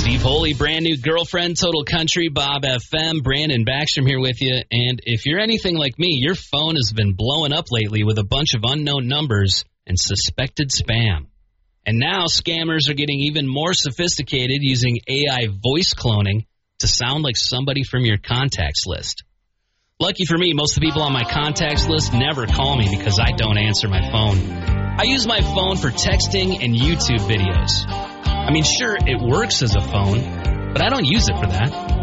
Steve Holy, brand new girlfriend, Total Country, Bob FM, Brandon Backstrom here with you. And if you're anything like me, your phone has been blowing up lately with a bunch of unknown numbers and suspected spam. And now scammers are getting even more sophisticated using AI voice cloning to sound like somebody from your contacts list. Lucky for me, most of the people on my contacts list never call me because I don't answer my phone. I use my phone for texting and YouTube videos. I mean, sure, it works as a phone, but I don't use it for that.